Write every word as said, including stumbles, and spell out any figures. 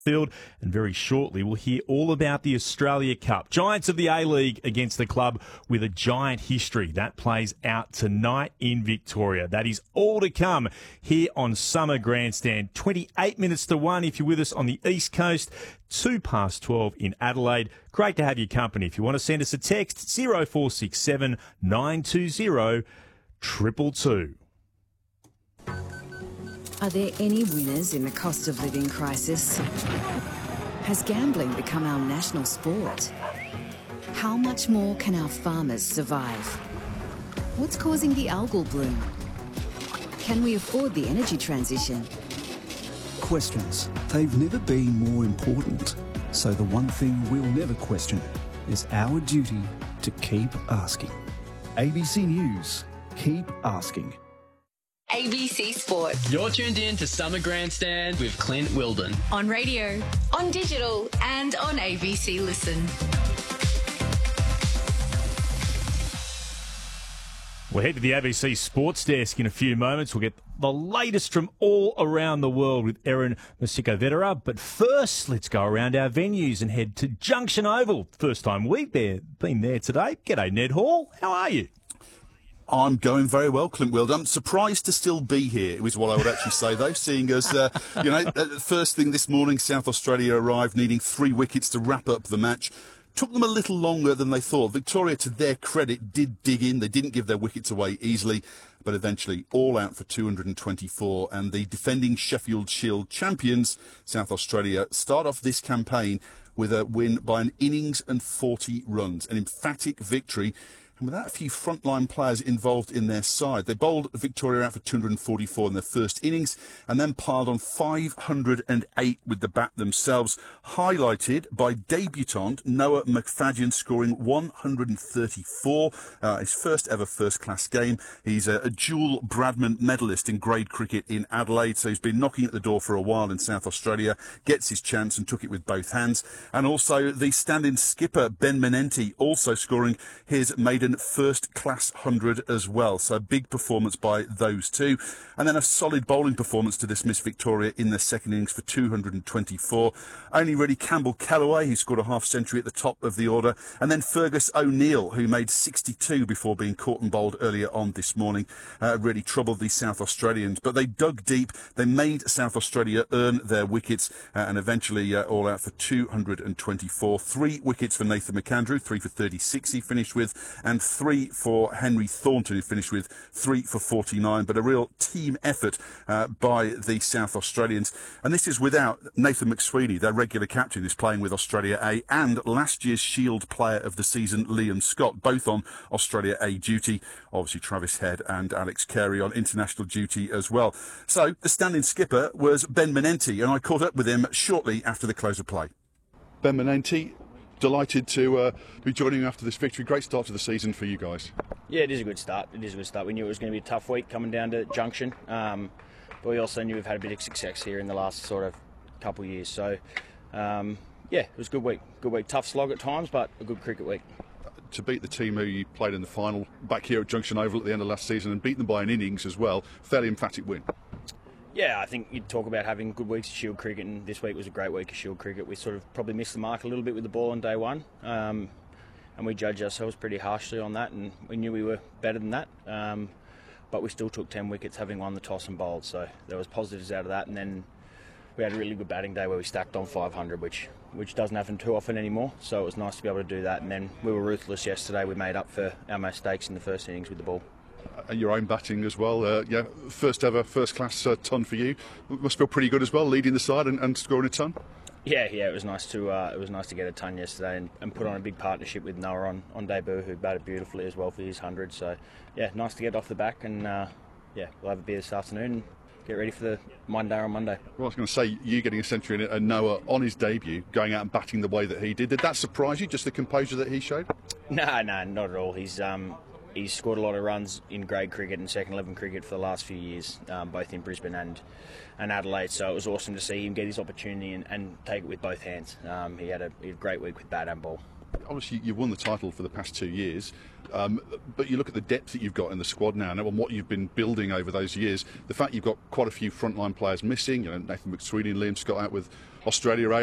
Field, and very shortly we'll hear all about the Australia Cup. Giants of the A-League against the club with a giant history. That plays out tonight in Victoria. That is all to come here on Summer Grandstand. twenty-eight minutes to one if you're with us on the East Coast, two past twelve in Adelaide. Great to have your company. If you want to send us a text, zero four six seven nine two zero two two two. Are there any winners in the cost of living crisis? Has gambling become our national sport? How much more can our farmers survive? What's causing the algal bloom? Can we afford the energy transition? Questions. They've never been more important. So the one thing we'll never question is our duty to keep asking. A B C News. Keep asking. A B C Sport. You're tuned in to Summer Grandstand with Clint Wilden. On radio, on digital, and on A B C Listen. We'll head to the A B C Sports Desk in a few moments. We'll get the latest from all around the world with Erin Masiko-Vetera. But first, let's go around our venues and head to Junction Oval. First time we've been there today. G'day, Ned Hall. How are you? I'm going very well, Clint Wilde. I'm surprised to still be here, is what I would actually say, though, seeing as, uh, you know, first thing this morning, South Australia arrived needing three wickets to wrap up the match. Took them a little longer than they thought. Victoria, to their credit, did dig in. They didn't give their wickets away easily, but eventually all out for two hundred twenty-four. And the defending Sheffield Shield champions, South Australia, start off this campaign with a win by an innings and forty runs. An emphatic victory. And without a few frontline players involved in their side. They bowled Victoria out for two hundred forty-four in their first innings and then piled on five hundred eight with the bat themselves, highlighted by debutant Noah McFadden scoring one hundred thirty-four, uh, his first ever first-class game. He's a, a dual Bradman medalist in grade cricket in Adelaide, so he's been knocking at the door for a while in South Australia, gets his chance and took it with both hands. And also the stand-in skipper, Ben Menenti, also scoring his maiden first class hundred as well. So big performance by those two. And then a solid bowling performance to dismiss Victoria in their second innings for two hundred twenty-four. Only really Campbell Callaway, who scored a half century at the top of the order. And then Fergus O'Neill, who made sixty-two before being caught and bowled earlier on this morning. Uh, really troubled the South Australians. But they dug deep. They made South Australia earn their wickets uh, and eventually uh, all out for two hundred twenty-four. Three wickets for Nathan McAndrew, three for thirty-six he finished with, and three for Henry Thornton, who finished with three for forty-nine. But a real team effort uh, by the South Australians. And this is without Nathan McSweeney, their regular captain, who's playing with Australia A, and last year's Shield Player of the Season, Liam Scott, both on Australia A duty. Obviously, Travis Head and Alex Carey on international duty as well. So the standing skipper was Ben Menenti, and I caught up with him shortly after the close of play. Ben Menenti, delighted to uh, be joining you after this victory. Great start to the season for you guys. Yeah, it is a good start. It is a good start. We knew it was going to be a tough week coming down to Junction, um, but we also knew we've had a bit of success here in the last sort of couple of years. So, um, yeah, it was a good week. Good week. Tough slog at times, but a good cricket week. To beat the team who you played in the final back here at Junction Oval at the end of last season and beat them by an innings as well, fairly emphatic win. Yeah, I think you'd talk about having good weeks of Shield cricket, and this week was a great week of Shield cricket. We sort of probably missed the mark a little bit with the ball on day one, um, and we judged ourselves pretty harshly on that, and we knew we were better than that, um, but we still took ten wickets having won the toss and bowled, so there was positives out of that. And then we had a really good batting day where we stacked on five hundred, which which doesn't happen too often anymore, so it was nice to be able to do that. And then we were ruthless yesterday. We made up for our mistakes in the first innings with the ball. And your own batting as well, uh, yeah, first ever first class uh, ton for you. Must feel pretty good as well, leading the side and, and scoring a ton. Yeah, yeah, it was nice to uh, it was nice to get a ton yesterday and, and put on a big partnership with Noah on, on debut, who batted beautifully as well for his hundred. So yeah, nice to get off the back, and uh, yeah, we'll have a beer this afternoon and get ready for the Monday on Monday. Well, I was going to say, you getting a century and Noah on his debut, going out and batting the way that he did. Did that surprise you, just the composure that he showed? No, no, not at all. He's um. He's scored a lot of runs in grade cricket and second eleven cricket for the last few years, um, both in Brisbane and, and Adelaide. So it was awesome to see him get his opportunity and, and take it with both hands. Um, he, had a, he had a great week with bat and ball. obviously you've won the title for the past two years, um, but you look at the depth that you've got in the squad now and what you've been building over those years. The fact you've got quite a few frontline players missing, you know, Nathan McSweeney and Liam Scott out with Australia A